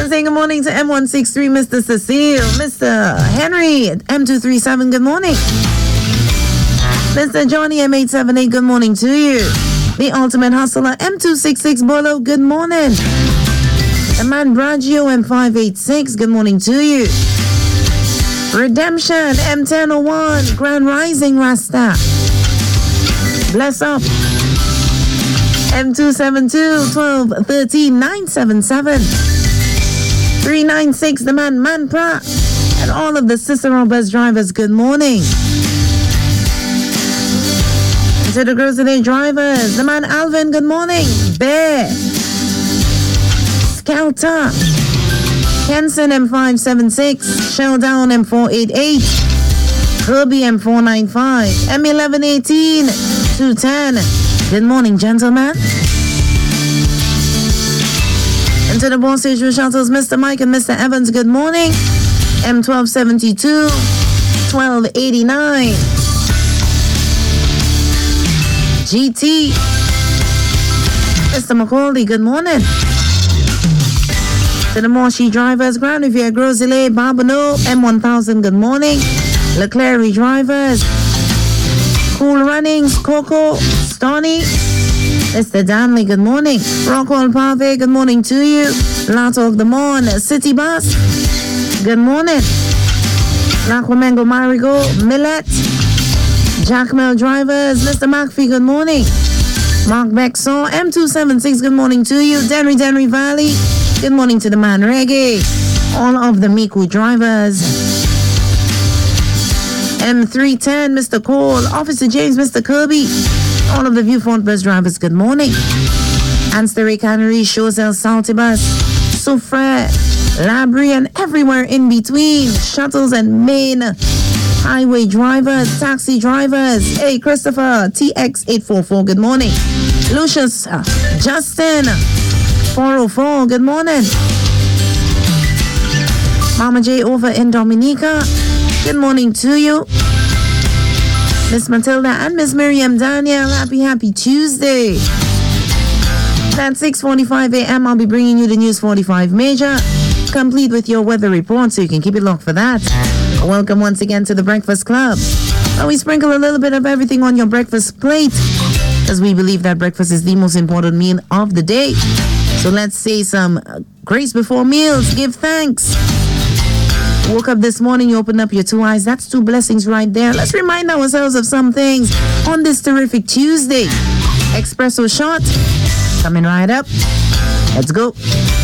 And saying good morning to M163, Mr. Cecile, Mr. Henry, M237, good morning. Mr. Johnny, M878, good morning to you. The Ultimate Hustler, M266, Bolo, good morning. The man Bragio, M586, good morning to you. Redemption, M1001, Grand Rising Rasta. Bless up. M272, 1213, 977. 396, the man Manpra. And all of the Cicero bus drivers, good morning. And to the Girls Today drivers, the man Alvin, good morning. Bear. Skelter. Kenson, M576. Shelldown, M488. Kirby, M495. M1118. 210. Good morning, gentlemen. And to the Boss Station Shuttles, Mr. Mike and Mr. Evans, good morning. M1272, 1289. GT. Mr. McCauley, good morning. To the Morshy drivers, Grand Riviere, Grosile, Barbano, M1000, good morning. Leclerc drivers, Cool Runnings, Coco, Stoney, Mr. Danley, good morning. Rockwell Pave, good morning to you. Lotto of the Morn, City Bus, good morning. Laquamengo Marigo, Millet, Jackmel drivers, Mr. McPhee, good morning. Mark Bexon, M276, good morning to you. Denry Valley, good morning to the man Reggae. All of the Miku drivers. M310, Mr. Cole, Officer James, Mr. Kirby, all of the Viewfront bus drivers, good morning. Anstery Cannery, Chosel Saltibus, Soufre, Labrie, and everywhere in between. Shuttles and main highway drivers, taxi drivers. Hey, Christopher, TX844, good morning. Lucius, Justin, 404, good morning. Mama J over in Dominica, good morning to you. Miss Matilda and Miss Miriam Daniel, happy Tuesday. At 6:45 a.m., I'll be bringing you the News 45 Major, complete with your weather report, so you can keep it locked for that. Welcome once again to the Breakfast Club. We sprinkle a little bit of everything on your breakfast plate, because we believe that breakfast is the most important meal of the day. So let's say some grace before meals. Give thanks. Woke up this morning, you open up your two eyes. That's two blessings right there. Let's remind ourselves of some things on this terrific Tuesday. Espresso shot coming right up. Let's go.